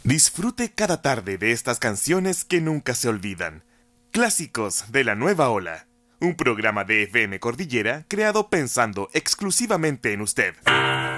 Disfrute cada tarde de estas canciones que nunca se olvidan. Clásicos de la Nueva Ola. Un programa de FM Cordillera creado pensando exclusivamente en usted.